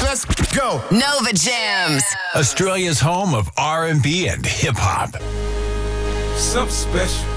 Let's go. Nova Jams. Australia's home of R&B and hip hop. Something special